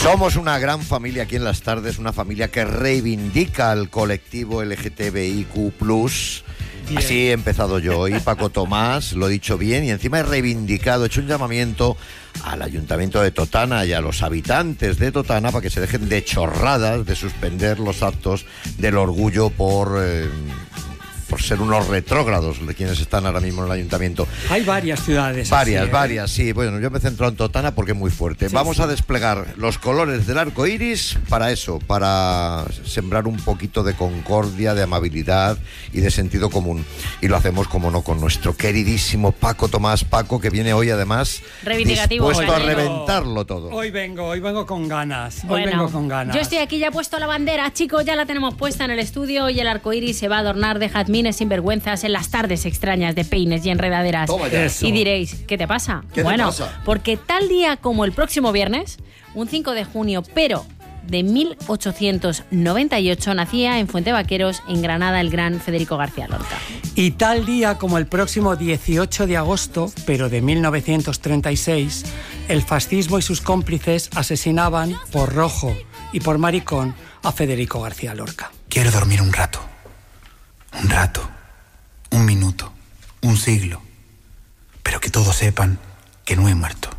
Somos una gran familia aquí en Las Tardes, una familia que reivindica al colectivo LGTBIQ+. Bien. Así he empezado yo hoy, Paco Tomás, lo he dicho bien, y encima he reivindicado, he hecho un llamamiento al Ayuntamiento de Totana y a los habitantes de Totana para que se dejen de chorradas, de suspender los actos del orgullo por ser unos retrógrados de quienes están ahora mismo en el ayuntamiento. Hay varias ciudades. Varias, sí. Bueno, yo me he centrado en Totana porque es muy fuerte. Sí, Vamos a desplegar los colores del arco iris para eso, para sembrar un poquito de concordia, de amabilidad y de sentido común. Y lo hacemos, como no, con nuestro queridísimo Paco Tomás. Paco, que viene hoy además reivindicativo, dispuesto a reventarlo todo. Hoy vengo con ganas. Yo estoy aquí, ya he puesto la bandera, chicos, ya la tenemos puesta en el estudio y el arco iris se va a adornar de jazmines sinvergüenzas en las tardes extrañas de peines y enredaderas. Y diréis, ¿qué te pasa? Porque tal día como el próximo viernes, un 5 de junio, pero de 1898, nacía en Fuente Vaqueros, en Granada, el gran Federico García Lorca. Y tal día como el próximo 18 de agosto, pero de 1936, el fascismo y sus cómplices asesinaban por rojo y por maricón a Federico García Lorca. Quiero dormir un rato, un minuto, un siglo, pero que todos sepan que no he muerto.